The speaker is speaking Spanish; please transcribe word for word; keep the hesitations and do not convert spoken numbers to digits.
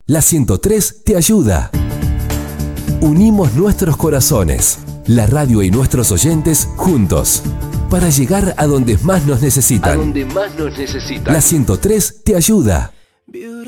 La ciento tres te ayuda. Unimos nuestros corazones, la radio y nuestros oyentes juntos, para llegar a donde más nos necesitan. A donde más nos necesitan. La ciento tres te ayuda.